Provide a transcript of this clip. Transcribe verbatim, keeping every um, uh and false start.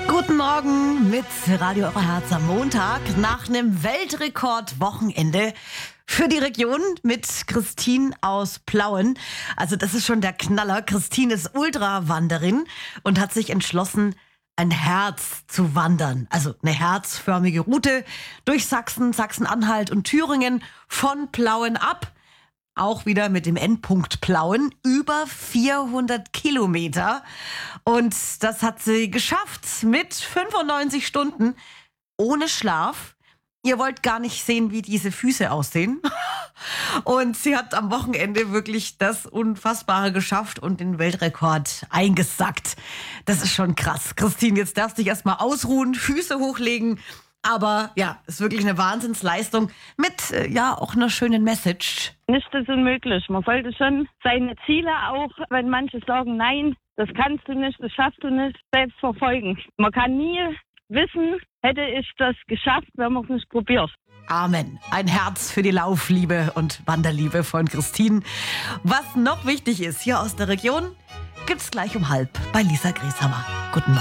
Guten Morgen mit Radio Eure Herz am Montag nach einem Weltrekordwochenende für die Region mit Christine aus Plauen. Also das ist schon der Knaller. Christine ist Ultrawanderin und hat sich entschlossen, ein Herz zu wandern. Also eine herzförmige Route durch Sachsen, Sachsen-Anhalt und Thüringen von Plauen ab. Auch wieder mit dem Endpunkt Plauen, über vierhundert Kilometer. Und das hat sie geschafft mit fünfundneunzig Stunden ohne Schlaf. Ihr wollt gar nicht sehen, wie diese Füße aussehen. Und sie hat am Wochenende wirklich das Unfassbare geschafft und den Weltrekord eingesackt. Das ist schon krass. Christine, jetzt darfst du dich erstmal ausruhen, Füße hochlegen. Aber ja, ist wirklich eine Wahnsinnsleistung mit, äh, ja, auch einer schönen Message. Nichts ist unmöglich. Man sollte schon seine Ziele, auch wenn manche sagen, nein, das kannst du nicht, das schaffst du nicht, selbst verfolgen. Man kann nie wissen, hätte ich das geschafft, wenn man es nicht probiert. Amen. Ein Herz für die Laufliebe und Wanderliebe von Christine. Was noch wichtig ist hier aus der Region, gibt's gleich um halb bei Lisa Grieshammer. Guten Morgen.